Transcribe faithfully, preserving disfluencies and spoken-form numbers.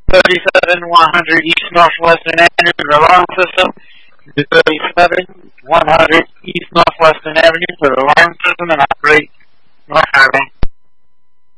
thirty-seven one hundred East Northwestern Avenue for the alarm system. thirty-seven one hundred East Northwestern Avenue for the alarm system and operate North Highway.